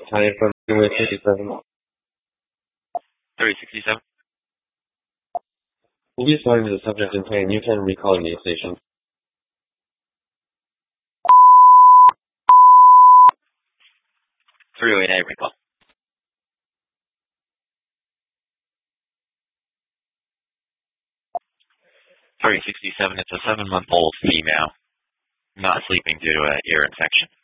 Time from with 57. 3067. Will be assigned to the subject in plan. You can recall the station. 308 recall. 3067, it's a 7-month-old female, not sleeping due to an ear infection.